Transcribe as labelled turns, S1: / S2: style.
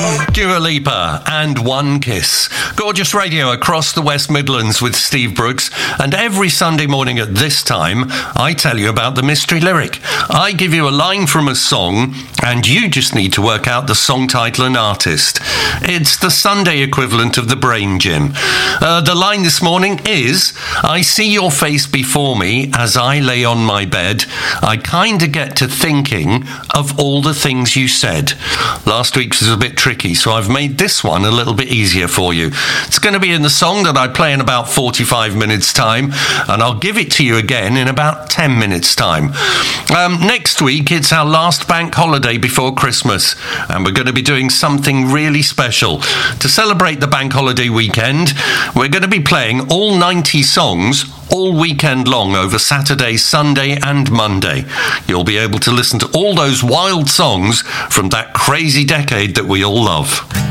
S1: Dua Lipa and One Kiss. Gorgeous radio across the West Midlands with Steve Brooks. And every Sunday morning at this time, I tell you about the mystery lyric. I give you a line from a song, and you just need to work out the song title and artist. It's the Sunday equivalent of the Brain Gym. The line this morning is, I see your face before me as I lay on my bed. I kinda get to thinking of all the things you said. Last week's was a bit tricky, so I've made this one a little bit easier for you. It's going to be in the song that I play in about 45 minutes time, and I'll give it to you again in about 10 minutes time. Next week, it's our last bank holiday before Christmas, and we're going to be doing something really special. To celebrate the bank holiday weekend, we're going to be playing all 90 songs all weekend long over Saturday, Sunday and Monday. You'll be able to listen to all those wild songs from that crazy decade that we all love.